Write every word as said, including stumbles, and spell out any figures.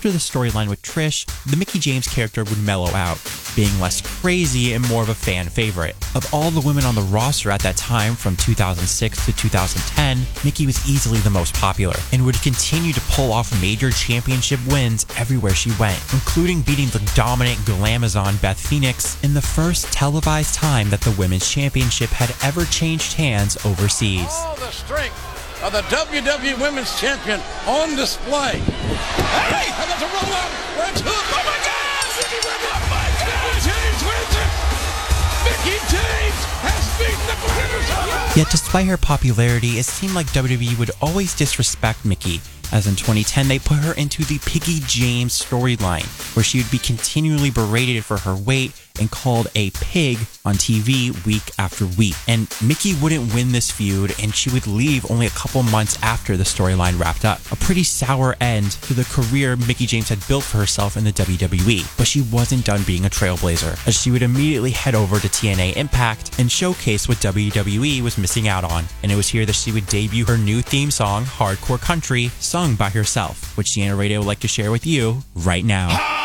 after the storyline with Trish, the Mickie James character would mellow out, being less crazy and more of a fan favorite. Of all the women on the roster at that time, from two thousand six to two thousand ten, Mickie was easily the most popular and would continue to pull off major championship wins everywhere she went, including beating the dominant Glamazon Beth Phoenix in the first televised time that the Women's Championship had ever changed hands overseas. All the strength of the W W E Women's Champion on display. Hey, and there's a roll up. That's hook. Oh my God! Mickie wins it. Oh my God! James wins it. Mickie James has beaten the Glamazon. Yet despite her popularity, it seemed like W W E would always disrespect Mickie, as in twenty ten they put her into the Piggy James storyline, where she would be continually berated for her weight and called a pig on T V week after week. And Mickie wouldn't win this feud, and she would leave only a couple months after the storyline wrapped up. A pretty sour end to the career Mickie James had built for herself in the W W E. But she wasn't done being a trailblazer, as she would immediately head over to T N A Impact and showcase what W W E was missing out on. And it was here that she would debut her new theme song, Hardcore Country, sung by herself, which Deanna Radio would like to share with you right now.